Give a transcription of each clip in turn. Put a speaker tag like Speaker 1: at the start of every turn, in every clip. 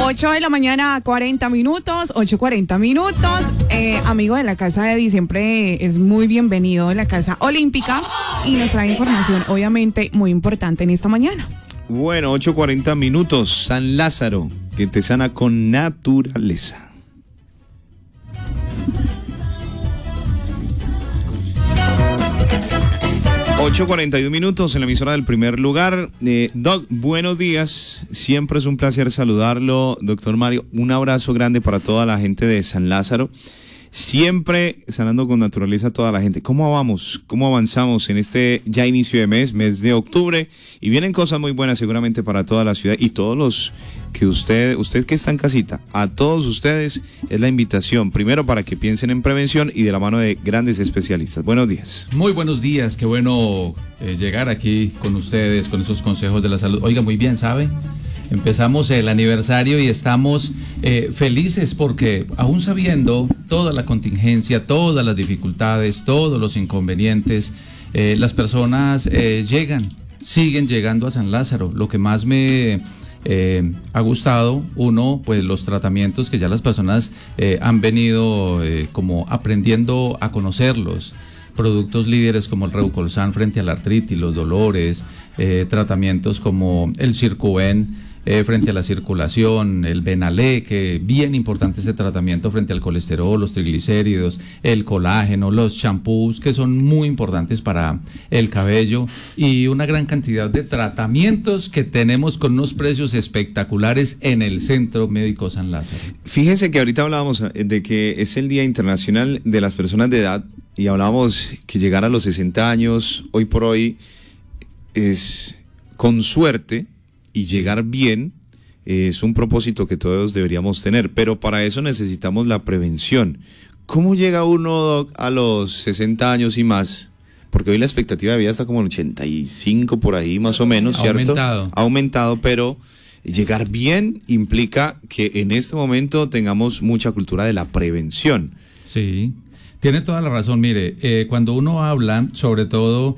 Speaker 1: 8 de la mañana, 40 minutos, 8:40 minutos. Amigo de la Casa de siempre es muy bienvenido en la Casa Olímpica y nos trae información, obviamente, muy importante en esta mañana.
Speaker 2: Bueno, 8:40 minutos. San Lázaro, que te sana con naturaleza. $8:41 minutos en la emisora del Primer Lugar. Doc, buenos días. Siempre es un placer saludarlo, doctor Mario. Un abrazo grande para toda la gente de San Lázaro. Siempre sanando con naturaleza a toda la gente. ¿Cómo vamos? ¿Cómo avanzamos en este ya inicio de mes de octubre? Y vienen cosas muy buenas seguramente para toda la ciudad y todos los que usted que está en casita, a todos ustedes es la invitación, primero para que piensen en prevención y de la mano de grandes especialistas. Buenos días.
Speaker 3: Muy buenos días, qué bueno llegar aquí con ustedes, con esos consejos de la salud. Oiga, muy bien, ¿sabe? Empezamos el aniversario y estamos felices porque aún sabiendo toda la contingencia, todas las dificultades, todos los inconvenientes, las personas siguen llegando a San Lázaro. Lo que más me ha gustado, uno, pues los tratamientos que ya las personas han venido como aprendiendo a conocerlos. Productos líderes como el Reucolsan frente a la artritis, los dolores, tratamientos como el Circuven frente a la circulación, el Benalé, que bien importante este tratamiento frente al colesterol, los triglicéridos, el colágeno, los champús, que son muy importantes para el cabello, y una gran cantidad de tratamientos que tenemos con unos precios espectaculares en el Centro Médico San Lázaro.
Speaker 2: Fíjense que ahorita hablábamos de que es el Día Internacional de las Personas de Edad y hablábamos que llegar a los 60 años, hoy por hoy, es con suerte. Y llegar bien es un propósito que todos deberíamos tener, pero para eso necesitamos la prevención. ¿Cómo llega uno, Doc, a los 60 años y más? Porque hoy la expectativa de vida está como en 85 por ahí más o menos, ¿cierto? Ha aumentado, pero llegar bien implica que en este momento tengamos mucha cultura de la prevención.
Speaker 3: Sí, tiene toda la razón. Mire, cuando uno habla sobre todo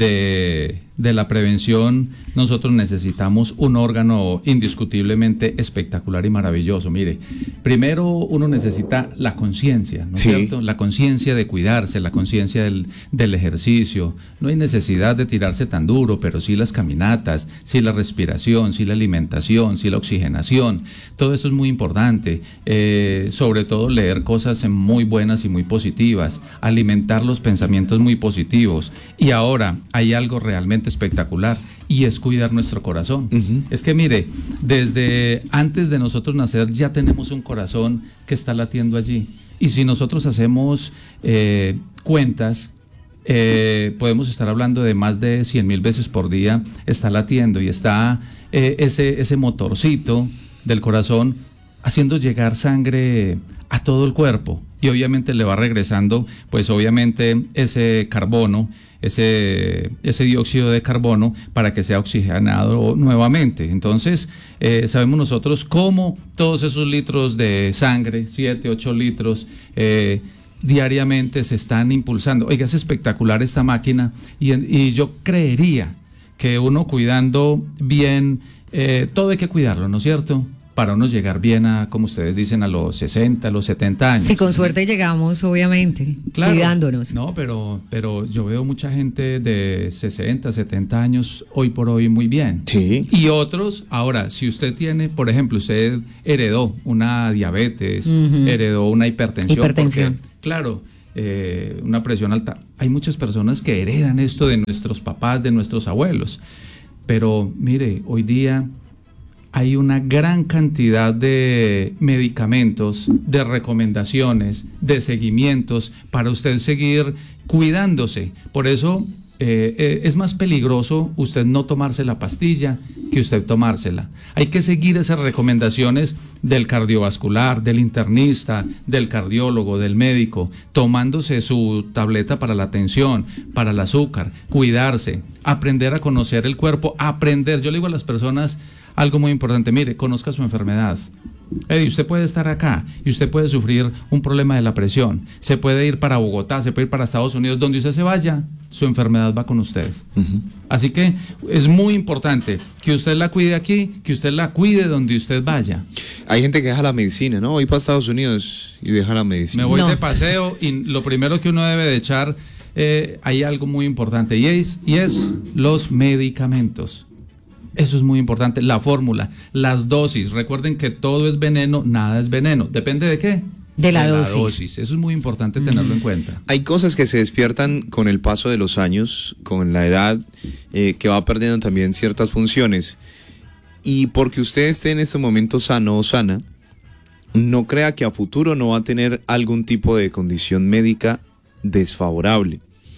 Speaker 3: de la prevención, nosotros necesitamos un órgano indiscutiblemente espectacular y maravilloso. Mire, primero uno necesita la conciencia, ¿no es cierto? La conciencia de cuidarse, la conciencia del ejercicio. No hay necesidad de tirarse tan duro, pero sí las caminatas, sí la respiración, sí la alimentación, sí la oxigenación. Todo eso es muy importante. Sobre todo leer cosas muy buenas y muy positivas, alimentar los pensamientos muy positivos. Y ahora hay algo realmente espectacular y es cuidar nuestro corazón. Es que mire, desde antes de nosotros nacer ya tenemos un corazón que está latiendo allí, y si nosotros hacemos cuentas, podemos estar hablando de más de 100,000 veces por día está latiendo, y está ese motorcito del corazón haciendo llegar sangre a todo el cuerpo, y obviamente le va regresando pues obviamente ese carbono, ese dióxido de carbono, para que sea oxigenado nuevamente. Entonces sabemos nosotros cómo todos esos litros de sangre, 7, 8 litros diariamente se están impulsando. Oiga, es espectacular esta máquina, y yo creería que uno cuidando bien, todo hay que cuidarlo, ¿no es cierto?, para uno llegar bien a, como ustedes dicen, a los 60, a los 70 años.
Speaker 4: Sí, con suerte llegamos, obviamente, claro, cuidándonos.
Speaker 3: No, pero yo veo mucha gente de 60, 70 años hoy por hoy muy bien.
Speaker 2: Sí.
Speaker 3: Y otros, ahora, si usted tiene, por ejemplo, usted heredó una diabetes, heredó una hipertensión. Porque, claro, una presión alta. Hay muchas personas que heredan esto de nuestros papás, de nuestros abuelos. Pero mire, hoy día hay una gran cantidad de medicamentos, de recomendaciones, de seguimientos para usted seguir cuidándose. Por eso es más peligroso usted no tomarse la pastilla que usted tomársela. Hay que seguir esas recomendaciones del cardiovascular, del internista, del cardiólogo, del médico, tomándose su tableta para la tensión, para el azúcar, cuidarse, aprender a conocer el cuerpo, aprender. Yo le digo a las personas algo muy importante: mire, conozca su enfermedad. Usted puede estar acá y usted puede sufrir un problema de la presión, se puede ir para Bogotá, se puede ir para Estados Unidos, donde usted se vaya, su enfermedad va con usted. Así que es muy importante que usted la cuide aquí, que usted la cuide donde usted vaya.
Speaker 2: Hay gente que deja la medicina, ¿no? Voy para Estados Unidos y deja la medicina.
Speaker 3: Me voy de paseo y lo primero que uno debe de echar, hay algo muy importante y es los medicamentos. Eso es muy importante, la fórmula, las dosis. Recuerden que todo es veneno, nada es veneno. ¿Depende de qué?
Speaker 4: De la dosis.
Speaker 3: Eso es muy importante tenerlo en cuenta.
Speaker 2: Hay cosas que se despiertan con el paso de los años, con la edad, que va perdiendo también ciertas funciones. Y porque usted esté en este momento sano o sana, no crea que a futuro no va a tener algún tipo de condición médica desfavorable.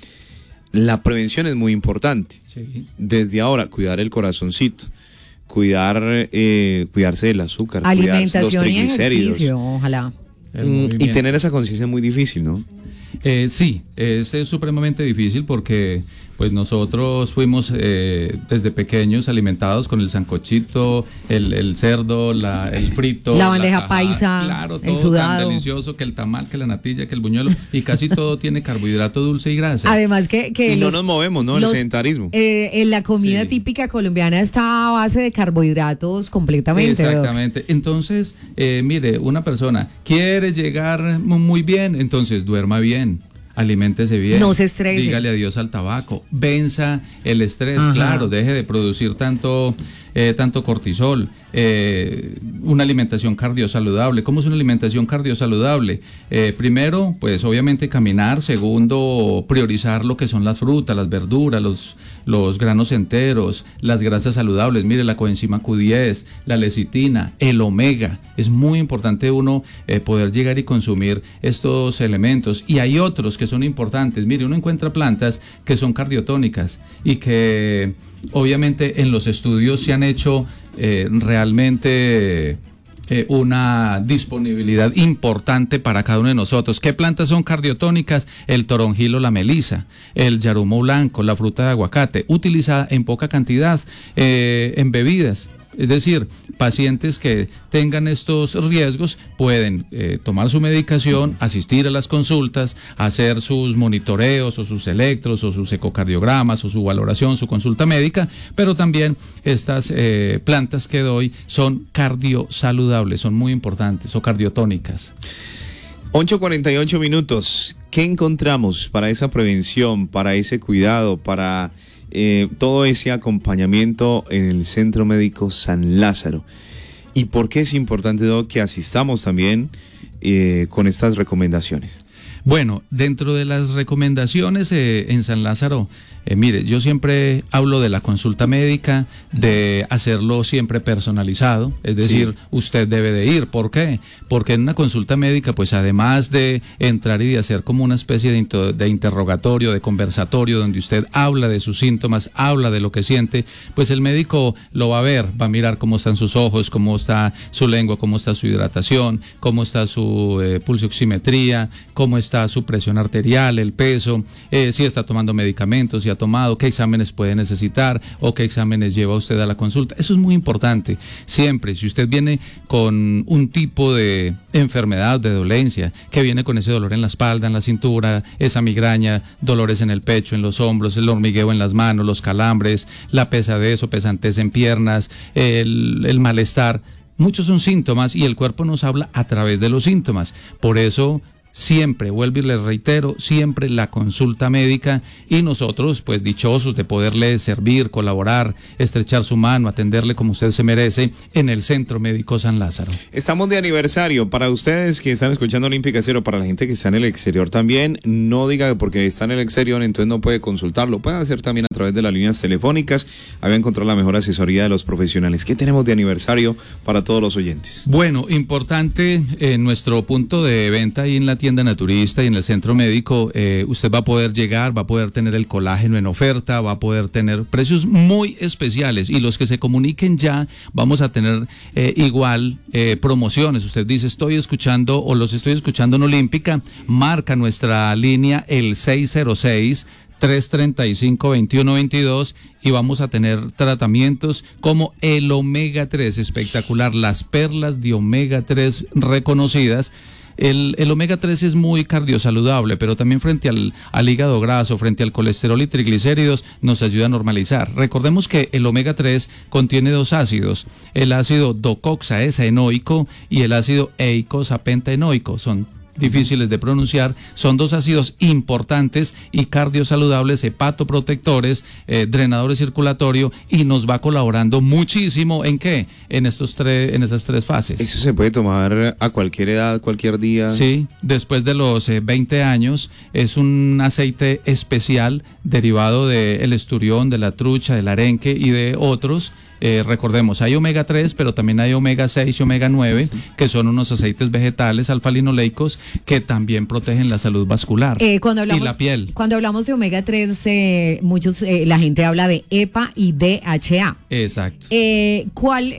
Speaker 2: La prevención es muy importante.
Speaker 3: Sí.
Speaker 2: Desde ahora, cuidar el corazoncito, cuidarse del azúcar,
Speaker 4: alimentación
Speaker 2: cuidar los triglicéridos.
Speaker 4: Y ejercicio, ojalá.
Speaker 2: Y tener esa conciencia es muy difícil, ¿no?
Speaker 3: Sí, es supremamente difícil porque pues nosotros fuimos desde pequeños alimentados con el sancochito, el cerdo, el frito,
Speaker 4: la bandeja paisa,
Speaker 3: claro,
Speaker 4: el
Speaker 3: todo
Speaker 4: sudado.
Speaker 3: tan delicioso, que el tamal, que la natilla, que el buñuelo, y casi todo tiene carbohidrato dulce y grasa.
Speaker 4: Además que
Speaker 2: y no nos movemos, ¿no? El sedentarismo.
Speaker 4: En la comida
Speaker 3: Sí.
Speaker 4: típica colombiana está a base de carbohidratos completamente.
Speaker 3: Exactamente. Doc. Entonces, mire, una persona quiere llegar muy bien, entonces duerma bien. Aliméntese bien.
Speaker 4: No se estrese.
Speaker 3: Dígale adiós al tabaco. Venza el estrés,
Speaker 4: Ajá.
Speaker 3: claro. Deje de producir tanto cortisol. Una alimentación cardiosaludable. ¿Cómo es una alimentación cardiosaludable? Primero, pues obviamente caminar. Segundo, priorizar lo que son las frutas, las verduras, los granos enteros, las grasas saludables. Mire, la coenzima Q10, la lecitina, el omega. Es muy importante uno poder llegar y consumir estos elementos. Y hay otros que son importantes. Mire, uno encuentra plantas que son cardiotónicas y que obviamente en los estudios se han hecho realmente una disponibilidad importante para cada uno de nosotros. ¿Qué plantas son cardiotónicas? El toronjil o la melisa, el yarumo blanco, la fruta de aguacate, utilizada en poca cantidad en bebidas. Es decir, pacientes que tengan estos riesgos pueden tomar su medicación, asistir a las consultas, hacer sus monitoreos o sus electros o sus ecocardiogramas o su valoración, su consulta médica, pero también estas plantas que doy son cardiosaludables, son muy importantes, o cardiotónicas.
Speaker 2: 8:48 minutos. ¿Qué encontramos para esa prevención, para ese cuidado, para todo ese acompañamiento en el Centro Médico San Lázaro? ¿Y por qué es importante, Doc, que asistamos también con estas recomendaciones?
Speaker 3: Bueno, dentro de las recomendaciones en San Lázaro, mire, yo siempre hablo de la consulta médica, de hacerlo siempre personalizado, es decir, sí, usted debe de ir. ¿Por qué? Porque en una consulta médica, pues además de entrar y de hacer como una especie de interrogatorio, de conversatorio, donde usted habla de sus síntomas, habla de lo que siente, pues el médico lo va a ver, va a mirar cómo están sus ojos, cómo está su lengua, cómo está su hidratación, cómo está su pulsioximetría, cómo está su presión arterial, el peso, si está tomando medicamentos, si ha tomado, qué exámenes puede necesitar o qué exámenes lleva usted a la consulta. Eso es muy importante. Siempre, si usted viene con un tipo de enfermedad, de dolencia, que viene con ese dolor en la espalda, en la cintura, esa migraña, dolores en el pecho, en los hombros, el hormigueo en las manos, los calambres, la pesadez o pesantez en piernas, el malestar, muchos son síntomas y el cuerpo nos habla a través de los síntomas. Por eso siempre, vuelvo y les reitero, siempre la consulta médica, y nosotros pues dichosos de poderle servir, colaborar, estrechar su mano, atenderle como usted se merece en el Centro Médico San Lázaro.
Speaker 2: Estamos de aniversario. Para ustedes que están escuchando Olímpica Estéreo, para la gente que está en el exterior también, no diga que porque está en el exterior entonces no puede consultarlo, puede hacer también a través de las líneas telefónicas, ahí va a encontrar la mejor asesoría de los profesionales. ¿Qué tenemos de aniversario para todos los oyentes?
Speaker 3: Bueno, importante, nuestro punto de venta ahí en la tienda naturista y en el centro médico, usted va a poder llegar, va a poder tener el colágeno en oferta, va a poder tener precios muy especiales, y los que se comuniquen ya vamos a tener igual promociones. Usted dice, estoy escuchando o los estoy escuchando en Olímpica, marca nuestra línea el 606-335-2122 y vamos a tener tratamientos como el omega 3, espectacular, las perlas de omega 3 reconocidas, El omega 3 es muy cardiosaludable, pero también frente al hígado graso, frente al colesterol y triglicéridos, nos ayuda a normalizar. Recordemos que el omega 3 contiene dos ácidos, el ácido docoxaenoico y el ácido eicosapentaenoico. Son difíciles de pronunciar, son dos ácidos importantes y cardiosaludables, hepatoprotectores, drenadores circulatorio, y nos va colaborando muchísimo ¿en qué? En esas tres fases.
Speaker 2: ¿Eso se puede tomar a cualquier edad, cualquier día?
Speaker 3: Sí, después de los 20 años. Es un aceite especial derivado del esturión, de la trucha, del arenque y de otros. Recordemos, hay omega 3, pero también hay omega 6 y omega 9, que son unos aceites vegetales alfa-linoleicos que también protegen la salud vascular y la piel.
Speaker 4: Cuando hablamos de omega 3, la gente habla de EPA y DHA.
Speaker 3: Exacto.
Speaker 4: ¿Cuál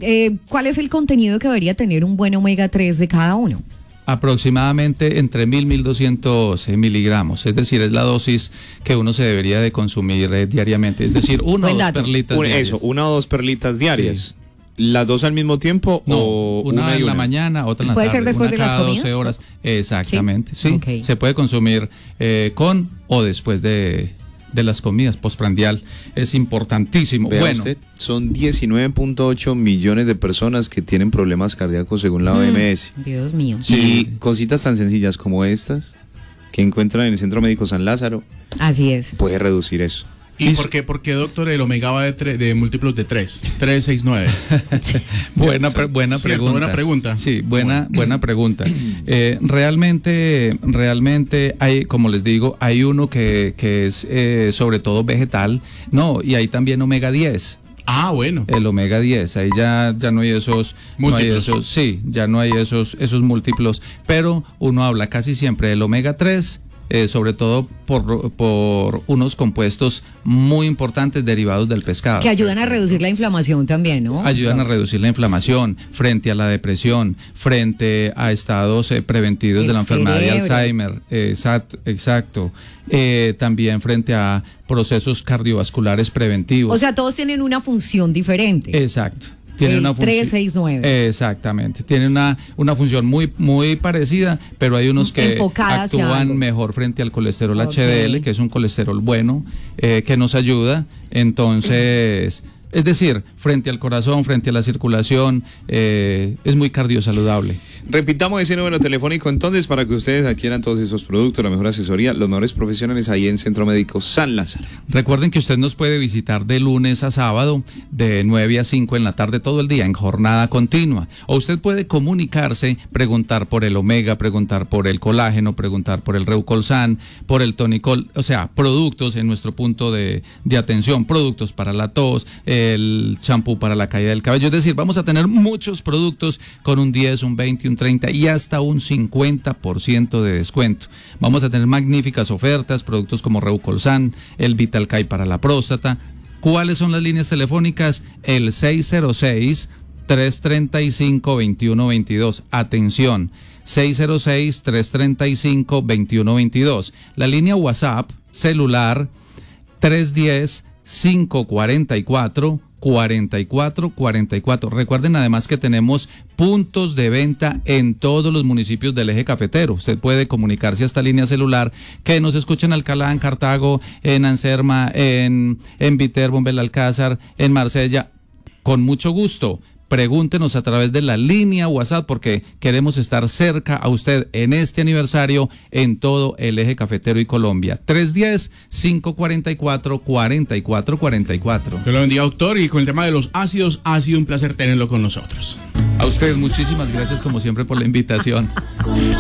Speaker 4: es el contenido que debería tener un buen omega 3 de cada uno?
Speaker 3: Aproximadamente entre 1.200 miligramos, es decir, es la dosis que uno se debería de consumir diariamente, es decir, una o dos perlitas diarias.
Speaker 2: Eso, una o dos perlitas diarias. Sí. ¿Las dos al mismo tiempo o
Speaker 3: una en la mañana, otra en la tarde?
Speaker 4: ¿Puede ser después de las comidas?
Speaker 3: 12 horas. Exactamente, sí.
Speaker 4: Okay.
Speaker 3: Se puede consumir con o después de las comidas, postprandial. Es importantísimo.
Speaker 2: Vea usted, son 19.8 millones de personas que tienen problemas cardíacos según la OMS.
Speaker 4: Dios mío.
Speaker 2: Sí. Y cositas tan sencillas como estas que encuentran en el Centro Médico San Lázaro.
Speaker 4: Así es.
Speaker 2: Puede reducir eso.
Speaker 5: ¿Y por qué, doctor, el omega va de múltiplos de 3, 6, 9?
Speaker 3: Buena pregunta.
Speaker 5: Buena pregunta.
Speaker 3: Sí, buena pregunta. Realmente hay, como les digo, hay uno que es sobre todo vegetal, y hay también omega 10.
Speaker 5: Ah, bueno.
Speaker 3: El omega 10, ahí ya no hay esos múltiplos. Ya no hay esos múltiplos, pero uno habla casi siempre del omega 3. Sobre todo por unos compuestos muy importantes derivados del pescado.
Speaker 4: Que ayudan a reducir la inflamación también, ¿no?
Speaker 3: Ayudan a reducir la inflamación frente a la depresión, frente a estados preventivos de la enfermedad de Alzheimer. Exacto. También frente a procesos cardiovasculares preventivos.
Speaker 4: O sea, todos tienen una función diferente.
Speaker 3: Exacto. Tiene una función
Speaker 4: 369.
Speaker 3: Exactamente. Tiene una función muy, muy parecida, pero hay unos que actúan mejor frente al colesterol HDL, que es un colesterol bueno, que nos ayuda. Entonces, es decir, frente al corazón, frente a la circulación, es muy cardiosaludable.
Speaker 2: Repitamos ese número telefónico entonces para que ustedes adquieran todos esos productos, la mejor asesoría, los mejores profesionales ahí en Centro Médico San Lázaro.
Speaker 3: Recuerden que usted nos puede visitar de lunes a sábado de 9 a 5 en la tarde todo el día en jornada continua. O usted puede comunicarse, preguntar por el omega, preguntar por el colágeno, preguntar por el Reucolsan, por el tonicol, o sea, productos en nuestro punto de atención, productos para la tos, el champú para la caída del cabello. Es decir, vamos a tener muchos productos con un 10, un 20, un 30 y hasta un 50% de descuento. Vamos a tener magníficas ofertas, productos como Reucolsan, el Vitalcay para la próstata. ¿Cuáles son las líneas telefónicas? El 606-335-2122. Atención, 606-335-2122. La línea WhatsApp celular 310-544-4444. Recuerden además que tenemos puntos de venta en todos los municipios del eje cafetero. Usted puede comunicarse a esta línea celular, que nos escucha en Alcalá, en Cartago, en Anserma, en Viterbo, en Belalcázar, en Marsella. Con mucho gusto. Pregúntenos a través de la línea WhatsApp porque queremos estar cerca a usted en este aniversario en todo el eje cafetero y Colombia. 310-544-4444.
Speaker 5: Dios lo bendiga, doctor. Y con el tema de los ácidos, ha sido un placer tenerlo con nosotros.
Speaker 3: A usted muchísimas gracias como siempre por la invitación.